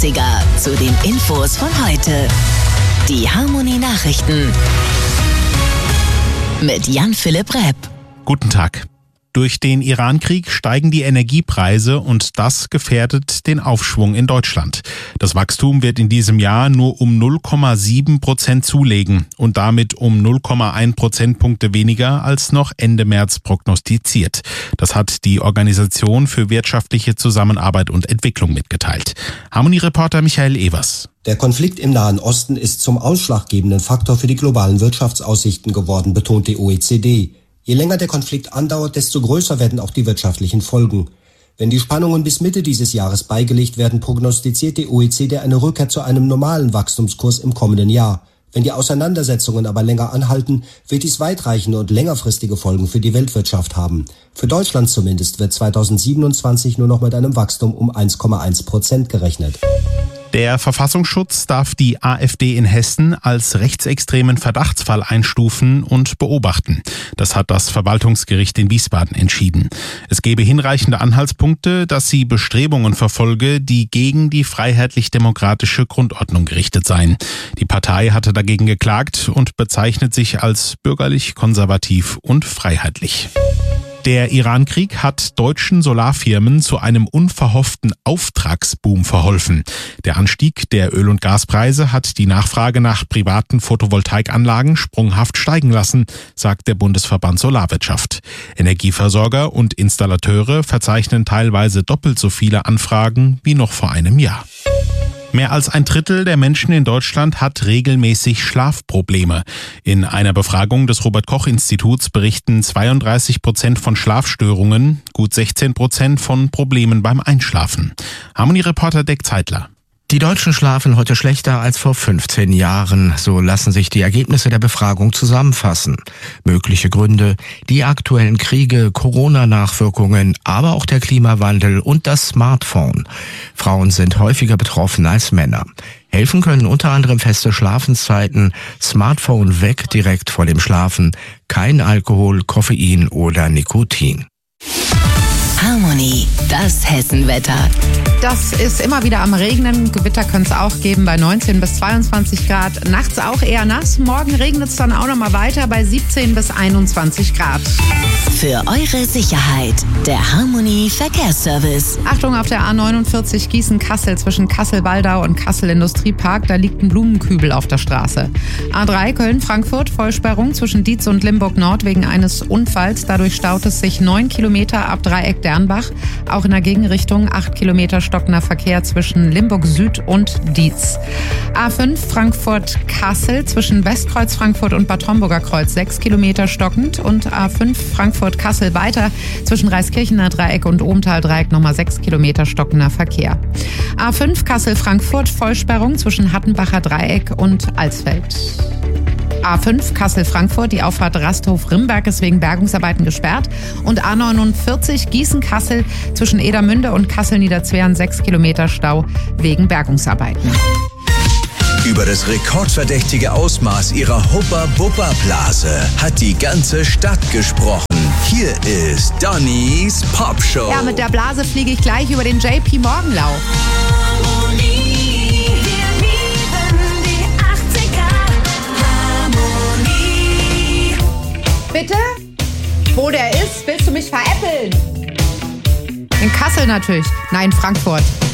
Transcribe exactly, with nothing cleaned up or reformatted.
neunundneunziger zu den Infos von heute. Die Harmony Nachrichten mit Jan-Philipp Repp. Guten Tag. Durch den Iran-Krieg steigen die Energiepreise und das gefährdet den Aufschwung in Deutschland. Das Wachstum wird in diesem Jahr nur um null Komma sieben Prozent zulegen und damit um null Komma eins Prozentpunkte weniger als noch Ende März prognostiziert. Das hat die Organisation für wirtschaftliche Zusammenarbeit und Entwicklung mitgeteilt. Harmony-Reporter Michael Evers. Der Konflikt im Nahen Osten ist zum ausschlaggebenden Faktor für die globalen Wirtschaftsaussichten geworden, betont die O E C D. Je länger der Konflikt andauert, desto größer werden auch die wirtschaftlichen Folgen. Wenn die Spannungen bis Mitte dieses Jahres beigelegt werden, prognostiziert die O E C D eine Rückkehr zu einem normalen Wachstumskurs im kommenden Jahr. Wenn die Auseinandersetzungen aber länger anhalten, wird dies weitreichende und längerfristige Folgen für die Weltwirtschaft haben. Für Deutschland zumindest wird zweitausendsiebenundzwanzig nur noch mit einem Wachstum um eins Komma eins Prozent gerechnet. Der Verfassungsschutz darf die AfD in Hessen als rechtsextremen Verdachtsfall einstufen und beobachten. Das hat das Verwaltungsgericht in Wiesbaden entschieden. Es gebe hinreichende Anhaltspunkte, dass sie Bestrebungen verfolge, die gegen die freiheitlich-demokratische Grundordnung gerichtet seien. Die Partei hatte dagegen geklagt und bezeichnet sich als bürgerlich-konservativ und freiheitlich. Der Iran-Krieg hat deutschen Solarfirmen zu einem unverhofften Auftragsboom verholfen. Der Anstieg der Öl- und Gaspreise hat die Nachfrage nach privaten Photovoltaikanlagen sprunghaft steigen lassen, sagt der Bundesverband Solarwirtschaft. Energieversorger und Installateure verzeichnen teilweise doppelt so viele Anfragen wie noch vor einem Jahr. Mehr als ein Drittel der Menschen in Deutschland hat regelmäßig Schlafprobleme. In einer Befragung des Robert-Koch-Instituts berichten zweiunddreißig Prozent von Schlafstörungen, gut sechzehn Prozent von Problemen beim Einschlafen. Harmony-Reporter Dirk Zeitler. Die Deutschen schlafen heute schlechter als vor fünfzehn Jahren. So lassen sich die Ergebnisse der Befragung zusammenfassen. Mögliche Gründe: die aktuellen Kriege, Corona-Nachwirkungen, aber auch der Klimawandel und das Smartphone. Frauen sind häufiger betroffen als Männer. Helfen können unter anderem feste Schlafenszeiten, Smartphone weg direkt vor dem Schlafen, kein Alkohol, Koffein oder Nikotin. Harmony, das Hessenwetter. Das ist immer wieder am Regnen. Gewitter können es auch geben bei neunzehn bis zweiundzwanzig Grad. Nachts auch eher nass. Morgen regnet es dann auch noch mal weiter bei siebzehn bis einundzwanzig Grad. Für eure Sicherheit, der Harmony Verkehrsservice. Achtung auf der A neunundvierzig Gießen-Kassel zwischen Kassel-Baldau und Kassel-Industriepark. Da liegt ein Blumenkübel auf der Straße. A drei Köln-Frankfurt, Vollsperrung zwischen Dietz und Limburg-Nord wegen eines Unfalls. Dadurch staut es sich neun Kilometer ab Dreieck Dernbach. Auch in der Gegenrichtung acht Kilometer stockender Verkehr zwischen Limburg Süd und Dietz. A fünf Frankfurt-Kassel zwischen Westkreuz Frankfurt und Bad Homburger Kreuz sechs Kilometer stockend und A fünf Frankfurt-Kassel weiter zwischen Reiskirchener Dreieck und Ohmtal Dreieck nochmal sechs Kilometer stockender Verkehr. A fünf Kassel-Frankfurt Vollsperrung zwischen Hattenbacher Dreieck und Alsfeld. A fünf Kassel-Frankfurt, die Auffahrt Rasthof-Rimberg ist wegen Bergungsarbeiten gesperrt. Und A neunundvierzig Gießen-Kassel zwischen Edermünde und Kassel-Niederzweren sechs Kilometer Stau wegen Bergungsarbeiten. Über das rekordverdächtige Ausmaß ihrer Hubba-Bubba-Blase hat die ganze Stadt gesprochen. Hier ist Donnys Popshow. Ja, mit der Blase fliege ich gleich über den J P Morgenlauf. Bitte? Wo der ist? Willst du mich veräppeln? In Kassel natürlich. Nein, Frankfurt.